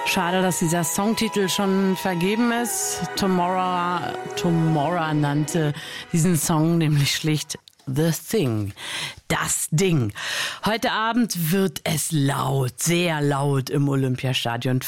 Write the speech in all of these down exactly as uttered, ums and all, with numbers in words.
Schade, dass dieser Songtitel schon vergeben ist. Tomorrow, Tomorrow nannte diesen Song nämlich schlicht The Thing. Das Ding. Heute Abend wird es laut, sehr laut im Olympiastadion.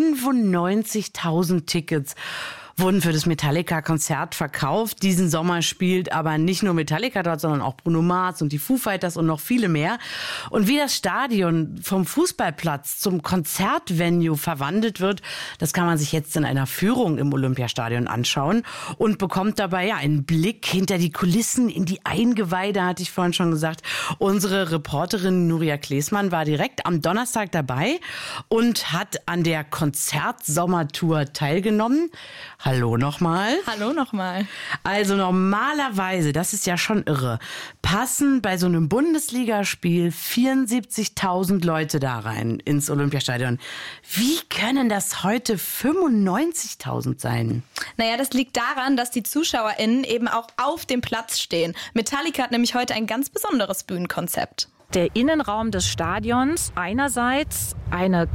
fünfundneunzigtausend Tickets wurden für das Metallica-Konzert verkauft. Diesen Sommer spielt aber nicht nur Metallica dort, sondern auch Bruno Mars und die Foo Fighters und noch viele mehr. Und wie das Stadion vom Fußballplatz zum Konzertvenue verwandelt wird, das kann man sich jetzt in einer Führung im Olympiastadion anschauen und bekommt dabei ja einen Blick hinter die Kulissen, in die Eingeweide, hatte ich vorhin schon gesagt. Unsere Reporterin Nuria Klesmann war direkt am Donnerstag dabei und hat an der Konzertsommertour teilgenommen. Hallo nochmal. Hallo nochmal. Also normalerweise, das ist ja schon irre, passen bei so einem Bundesligaspiel vierundsiebzigtausend Leute da rein ins Olympiastadion. Wie können das heute fünfundneunzigtausend sein? Naja, das liegt daran, dass die ZuschauerInnen eben auch auf dem Platz stehen. Metallica hat nämlich heute ein ganz besonderes Bühnenkonzept. Der Innenraum des Stadions einerseits eine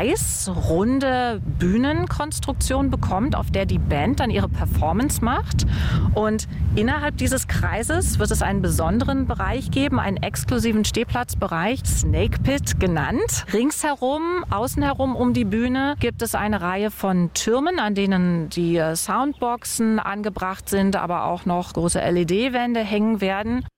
kreisrunde Bühnenkonstruktion bekommt, auf der die Band dann ihre Performance macht. Und innerhalb dieses Kreises wird es einen besonderen Bereich geben, einen exklusiven Stehplatzbereich, Snake Pit genannt. Ringsherum, außen herum um die Bühne gibt es eine Reihe von Türmen, an denen die Soundboxen angebracht sind, aber auch noch große L E D-Wände hängen werden.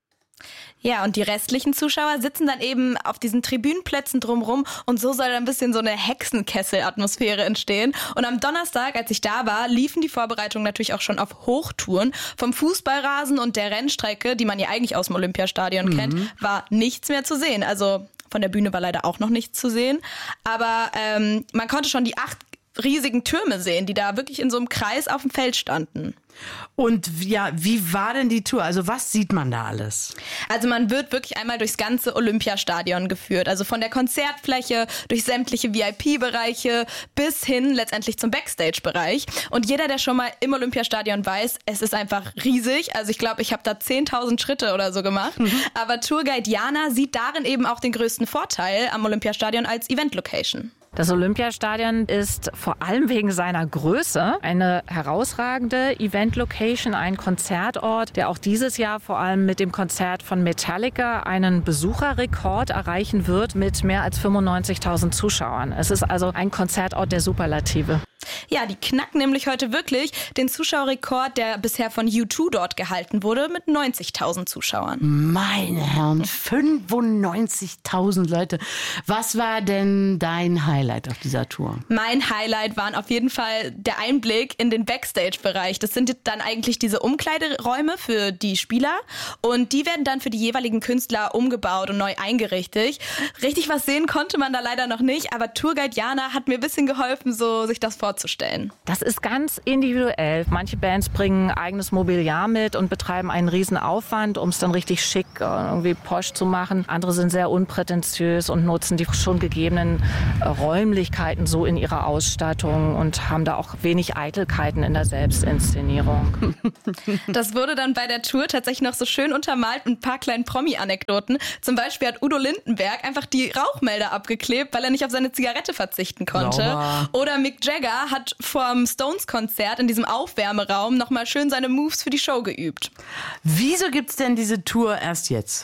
Ja, und die restlichen Zuschauer sitzen dann eben auf diesen Tribünenplätzen drumherum und so soll ein bisschen so eine Hexenkessel-Atmosphäre entstehen. Und am Donnerstag, als ich da war, liefen die Vorbereitungen natürlich auch schon auf Hochtouren. Vom Fußballrasen und der Rennstrecke, die man ja eigentlich aus dem Olympiastadion mhm. kennt, war nichts mehr zu sehen. Also von der Bühne war leider auch noch nichts zu sehen. Aber ähm, man konnte schon die acht riesigen Türme sehen, die da wirklich in so einem Kreis auf dem Feld standen. Und ja, wie war denn die Tour? Also was sieht man da alles? Also man wird wirklich einmal durchs ganze Olympiastadion geführt. Also von der Konzertfläche, durch sämtliche V I P-Bereiche bis hin letztendlich zum Backstage-Bereich. Und jeder, der schon mal im Olympiastadion weiß, es ist einfach riesig. Also ich glaube, ich habe da zehntausend Schritte oder so gemacht. Mhm. Aber Tourguide Jana sieht darin eben auch den größten Vorteil am Olympiastadion als Event-Location. Das Olympiastadion ist vor allem wegen seiner Größe eine herausragende Event-Location, ein Konzertort, der auch dieses Jahr vor allem mit dem Konzert von Metallica einen Besucherrekord erreichen wird mit mehr als fünfundneunzigtausend Zuschauern. Es ist also ein Konzertort der Superlative. Ja, die knacken nämlich heute wirklich den Zuschauerrekord, der bisher von U zwei dort gehalten wurde, mit neunzigtausend Zuschauern. Meine Herren, fünfundneunzigtausend Leute. Was war denn dein Highlight auf dieser Tour? Mein Highlight waren auf jeden Fall der Einblick in den Backstage-Bereich. Das sind dann eigentlich diese Umkleideräume für die Spieler und die werden dann für die jeweiligen Künstler umgebaut und neu eingerichtet. Richtig was sehen konnte man da leider noch nicht, aber Tourguide Jana hat mir ein bisschen geholfen, so sich das vorzustellen. Das ist ganz individuell. Manche Bands bringen eigenes Mobiliar mit und betreiben einen riesen Aufwand, um es dann richtig schick, irgendwie posch zu machen. Andere sind sehr unprätentiös und nutzen die schon gegebenen Räumlichkeiten so in ihrer Ausstattung und haben da auch wenig Eitelkeiten in der Selbstinszenierung. Das wurde dann bei der Tour tatsächlich noch so schön untermalt mit ein paar kleinen Promi-Anekdoten. Zum Beispiel hat Udo Lindenberg einfach die Rauchmelder abgeklebt, weil er nicht auf seine Zigarette verzichten konnte. Sauber. Oder Mick Jagger hat vorm Stones-Konzert in diesem Aufwärmeraum nochmal schön seine Moves für die Show geübt. Wieso gibt's denn diese Tour erst jetzt?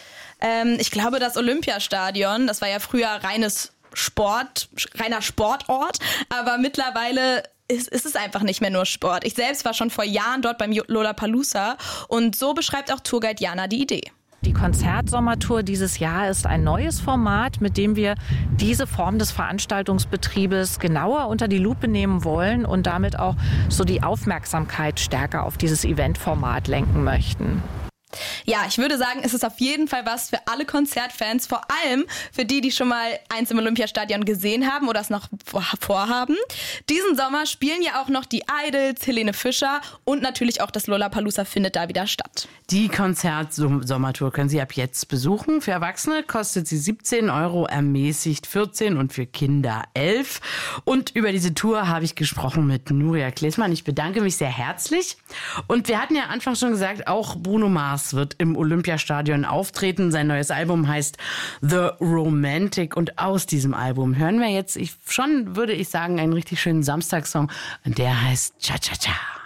Ähm, ich glaube, das Olympiastadion, das war ja früher reines Sport, reiner Sportort, aber mittlerweile ist, ist es einfach nicht mehr nur Sport. Ich selbst war schon vor Jahren dort beim Lollapalooza und so beschreibt auch Tourguide Jana die Idee. Die Konzertsommertour dieses Jahr ist ein neues Format, mit dem wir diese Form des Veranstaltungsbetriebes genauer unter die Lupe nehmen wollen und damit auch so die Aufmerksamkeit stärker auf dieses Eventformat lenken möchten. Ja, ich würde sagen, es ist auf jeden Fall was für alle Konzertfans, vor allem für die, die schon mal eins im Olympiastadion gesehen haben oder es noch vorhaben. Diesen Sommer spielen ja auch noch die Idols, Helene Fischer und natürlich auch das Lollapalooza findet da wieder statt. Die Konzertsommertour können Sie ab jetzt besuchen. Für Erwachsene kostet sie siebzehn Euro, ermäßigt vierzehn und für Kinder elf. Und über diese Tour habe ich gesprochen mit Nuria Klesmann. Ich bedanke mich sehr herzlich. Und wir hatten ja anfangs schon gesagt, auch Bruno Mars wird im Olympiastadion auftreten. Sein neues Album heißt The Romantic und aus diesem Album hören wir jetzt, ich, schon würde ich sagen, einen richtig schönen Samstagssong und der heißt Cha Cha Cha.